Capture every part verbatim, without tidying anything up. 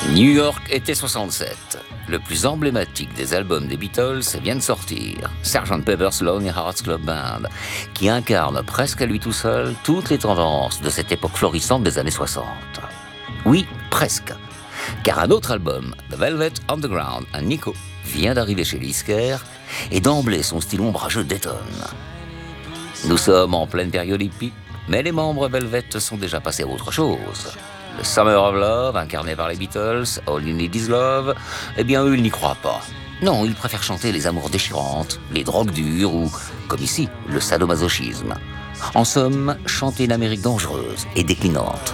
New York, été soixante-sept. Le plus emblématique des albums des Beatles vient de sortir. sergeant Pepper's Lonely Hearts Club Band, qui incarne presque à lui tout seul toutes les tendances de cette époque florissante des années soixante. Oui, presque. Car un autre album, The Velvet Underground, un Nico, vient d'arriver chez Lisker, et d'emblée son style ombrageux détonne. Nous sommes en pleine période hippie, mais les membres Velvet sont déjà passés à autre chose. Le Summer of Love, incarné par les Beatles, All You Need Is Love, eh bien eux, ils n'y croient pas. Non, ils préfèrent chanter les amours déchirantes, les drogues dures ou, comme ici, le sadomasochisme. En somme, chanter une Amérique dangereuse et déclinante.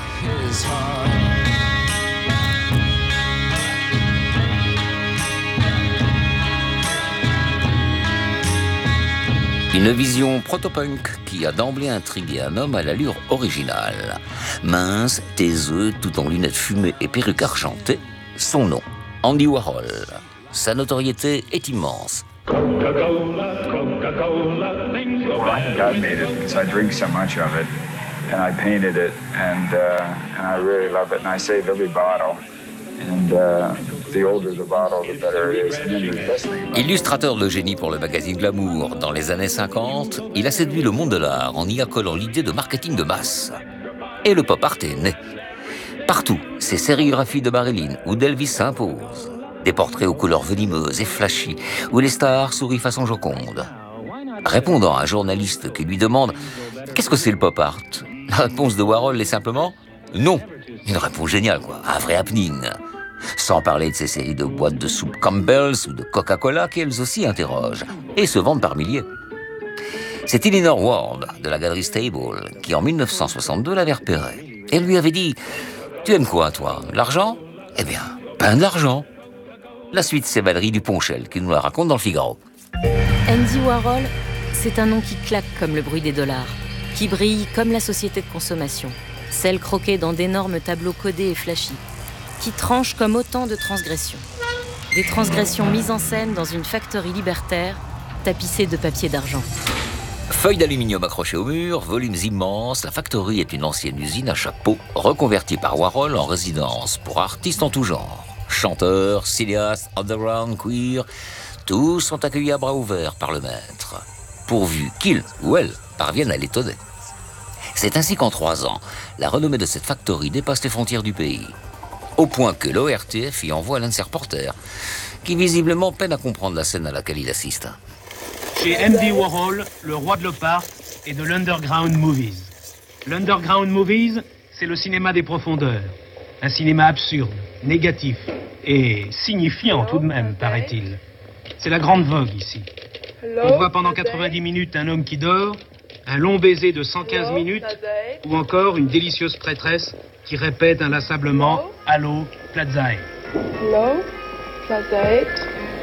Une vision proto-punk qui a d'emblée intrigué un homme à l'allure originale. Mince, taiseux, tout en lunettes fumées et perruque argentée, son nom, Andy Warhol. Sa notoriété est immense. Coca-Cola, Coca-Cola, Well, God made it because I drink so much of it, and I painted it, and uh, and I really love it, and I save every bottle, and uh, the older the bottle, the better it is. And then the best thing about it. Illustrateur de génie pour le magazine Glamour dans les années cinquante, il a séduit le monde de l'art en y accolant l'idée de marketing de masse. Et le pop art est né. Partout, ces sérigraphies de Marilyn ou d'Elvis s'imposent. Des portraits aux couleurs venimeuses et flashy, où les stars sourient façon Joconde. Répondant à un journaliste qui lui demande « Qu'est-ce que c'est le pop art ?» La réponse de Warhol est simplement « Non ». Une réponse géniale, quoi, un vrai happening. Sans parler de ces séries de boîtes de soupe Campbell's ou de Coca-Cola qui elles aussi interrogent et se vendent par milliers. C'est Eleanor Ward de la galerie Stable qui en mille neuf cent soixante-deux l'avait repéré. Elle lui avait dit « Tu aimes quoi, toi? L'argent ?» Eh bien, pas de l'argent. La suite, c'est Valérie Duponchel qui nous la raconte dans le Figaro. Andy Warhol, c'est un nom qui claque comme le bruit des dollars, qui brille comme la société de consommation, celle croquée dans d'énormes tableaux codés et flashy, qui tranche comme autant de transgressions. Des transgressions mises en scène dans une factory libertaire, tapissée de papier d'argent. Feuilles d'aluminium accrochées au mur, volumes immenses, la factory est une ancienne usine à chapeau, reconvertie par Warhol en résidence pour artistes en tout genre. Chanteurs, cinéastes, underground, queer, tous sont accueillis à bras ouverts par le maître, pourvu qu'il ou elle parviennent à l'étonner. C'est ainsi qu'en trois ans, la renommée de cette factory dépasse les frontières du pays, au point que l'O R T F y envoie l'un de ses reporters, qui visiblement peine à comprendre la scène à laquelle il assiste. Chez Andy Warhol, le roi de l'opart et de l'underground movies. L'underground movies, c'est le cinéma des profondeurs. Un cinéma absurde, négatif et signifiant tout de même, paraît-il. C'est la grande vogue ici. On voit pendant quatre-vingt-dix minutes un homme qui dort, un long baiser de cent quinze minutes, ou encore une délicieuse prêtresse qui répète inlassablement « Allô, Plaza eight ». Hello, Plaza eight.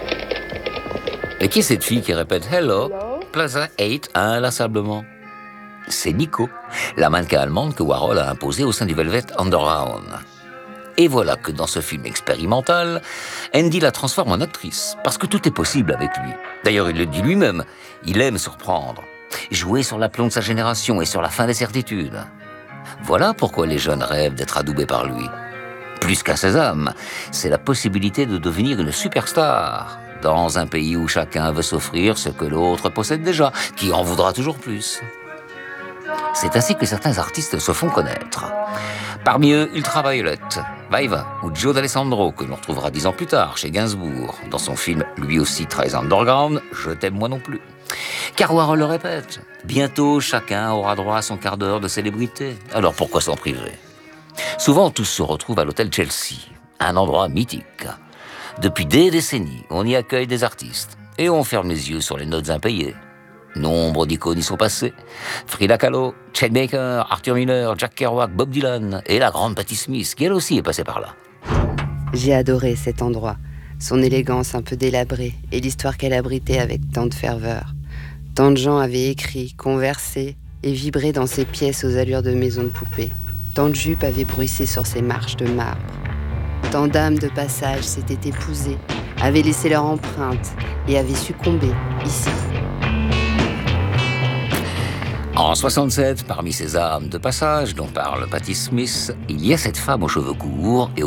Et qui est cette fille qui répète « Hello, Plaza eight » inlassablement? C'est Nico, la mannequin allemande que Warhol a imposée au sein du Velvet Underground. Et voilà que dans ce film expérimental, Andy la transforme en actrice, parce que tout est possible avec lui. D'ailleurs, il le dit lui-même, il aime surprendre, jouer sur l'aplomb de sa génération et sur la fin des certitudes. Voilà pourquoi les jeunes rêvent d'être adoubés par lui. Plus qu'un sésame, c'est la possibilité de devenir une superstar, dans un pays où chacun veut s'offrir ce que l'autre possède déjà, qui en voudra toujours plus. C'est ainsi que certains artistes se font connaître. Parmi eux, Ultraviolet, Vaiva ou Joe D'Alessandro, que l'on retrouvera dix ans plus tard chez Gainsbourg, dans son film lui aussi très underground, Je t'aime moi non plus. Car Warhol le répète, bientôt chacun aura droit à son quart d'heure de célébrité. Alors pourquoi s'en priver? Souvent, tous se retrouvent à l'hôtel Chelsea, un endroit mythique. Depuis des décennies, on y accueille des artistes et on ferme les yeux sur les notes impayées. Nombre d'icônes y sont passées. Frida Kahlo, Chet Baker, Arthur Miller, Jack Kerouac, Bob Dylan et la grande Patti Smith, qui elle aussi est passée par là. J'ai adoré cet endroit, son élégance un peu délabrée et l'histoire qu'elle abritait avec tant de ferveur. Tant de gens avaient écrit, conversé et vibré dans ces pièces aux allures de maisons de poupées. Tant de jupes avaient bruissé sur ces marches de marbre. Tant d'âmes de passage s'étaient épousées, avaient laissé leur empreinte et avaient succombé ici. En soixante-sept, parmi ces âmes de passage dont parle Patti Smith, il y a cette femme aux cheveux courts et